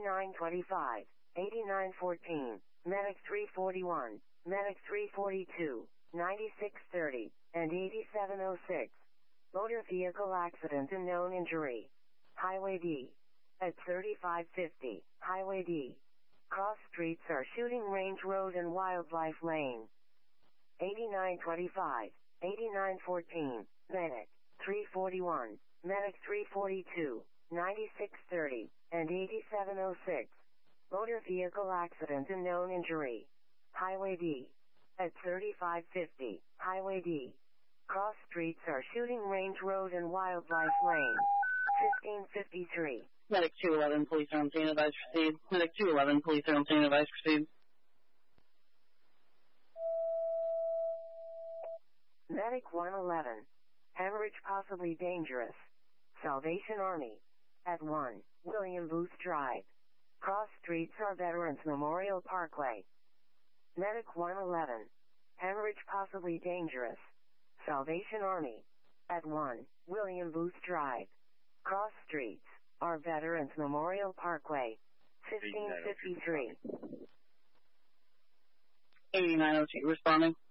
8925, 8914, Medic 341, Medic 342, 9630, and 8706. Motor vehicle accident and known injury. Highway D. At 3550, Highway D. Cross streets are Shooting Range Road and Wildlife Lane. 8925, 8914, Medic 341, Medic 342, 9630, and 8706. Motor vehicle accident and known injury. Highway D. At 3550, Highway D. Cross streets are Shooting Range Road and Wildlife Lane. 1553. Medic 211, police are on scene, advise proceed. Medic 211, police are on scene, advise proceed. Medic 111. Hemorrhage possibly dangerous. Salvation Army. At 1, William Booth Drive. Cross streets are Veterans Memorial Parkway. Medic 111. Hemorrhage possibly dangerous. Salvation Army. At 1, William Booth Drive. Cross streets are Veterans Memorial Parkway. 1553. 8902 responding.